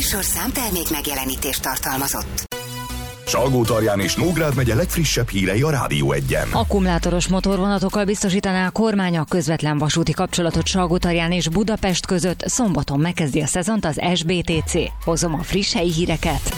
műsor számtermék megjelenítést tartalmazott. Salgótarján és Nógrád megye legfrissebb hírei a Rádió 1-en. Akkumulátoros motorvonatokkal biztosítaná a kormány a közvetlen vasúti kapcsolatot Salgótarján és Budapest között. Szombaton megkezdi a szezont az SBTC. Hozom a friss helyi híreket.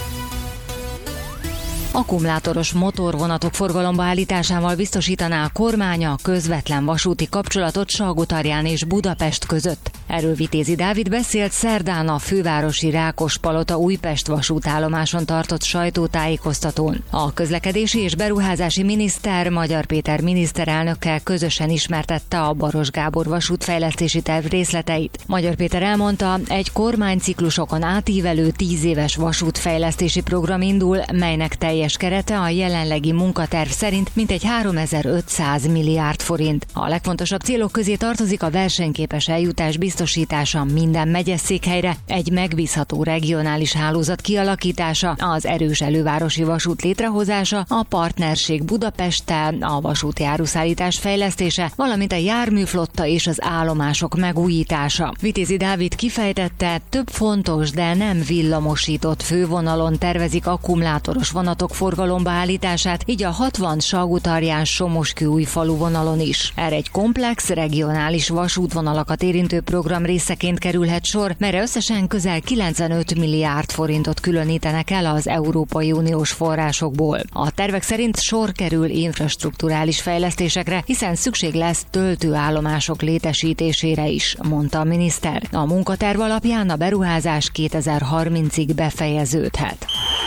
Akkumulátoros motorvonatok forgalomba állításával biztosítaná a kormány a közvetlen vasúti kapcsolatot Salgótarján és Budapest között. Erről Vitézi Dávid beszélt szerdán a fővárosi Rákospalota Újpest vasútállomáson tartott sajtótájékoztatón. A közlekedési és beruházási miniszter Magyar Péter miniszterelnökkel közösen ismertette a Baros Gábor vasútfejlesztési terv részleteit. Magyar Péter elmondta, egy kormányciklusokon átívelő 10 éves vasútfejlesztési program indul, melynek teljes kerete a jelenlegi munkaterv szerint mintegy 3500 milliárd forint. A legfontosabb célok közé tartozik a versenyképes eljutás biztosítása minden megyeszékhelyre, egy megbízható regionális hálózat kialakítása, az erős elővárosi vasút létrehozása, a partnerség Budapesttel, a vasúti áruszállítás fejlesztése, valamint a járműflotta és az állomások megújítása. Vitézi Dávid kifejtette, több fontos, de nem villamosított fővonalon tervezik akkumulátoros vonatok forgalomba állítását, így a 60 Salgótarján-Somoskőújfalu vonalon is. Erre egy komplex, regionális vasútvonalakat érintő program részeként kerülhet sor, melyre összesen közel 95 milliárd forintot különítenek el az Európai Uniós forrásokból. A tervek szerint sor kerül infrastrukturális fejlesztésekre, hiszen szükség lesz töltőállomások létesítésére is, mondta a miniszter. A munkaterv alapján a beruházás 2030-ig befejeződhet.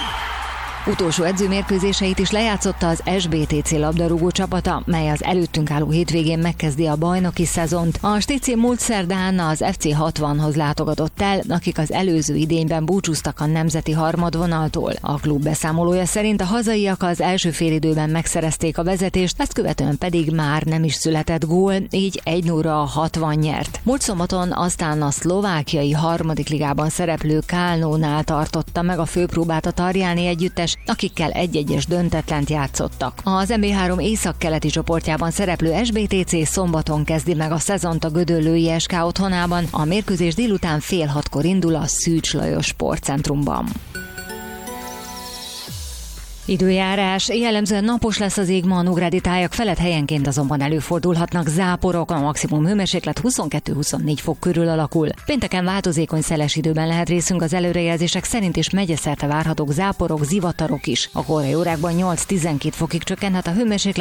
Utolsó edzőmérkőzéseit is lejátszotta az SBTC labdarúgó csapata, mely az előttünk álló hétvégén megkezdi a bajnoki szezont. A STC múlt szerdán az FC 60-hoz látogatott el, akik az előző idényben búcsúztak a nemzeti harmadvonaltól. A klub beszámolója szerint a hazaiak az első félidőben megszerezték a vezetést, ezt követően pedig már nem is született gól, így 1-0-ra a 60 nyert. Múlt szombaton aztán a szlovákiai harmadik ligában szereplő Kálnónál tartotta meg a főpróbát a tarjáni együttes, akikkel 1-1-es döntetlent játszottak. Az MB3 északkeleti csoportjában szereplő SBTC szombaton kezdi meg a szezont a gödöllői SK otthonában. A mérkőzés délután 5:30 indul a Szűcs Lajos Sportcentrumban. Időjárás. Jellemzően napos lesz az ég ma a nógrádi tájak felett, helyenként azonban előfordulhatnak záporok, a maximum hőmérséklet 22-24 fok körül alakul. Pénteken változékony szeles időben lehet részünk az előrejelzések szerint, és megyeszerte várhatók záporok, zivatarok is. A korai órákban 8-12 fokig csökkenhet a hőmérséklet,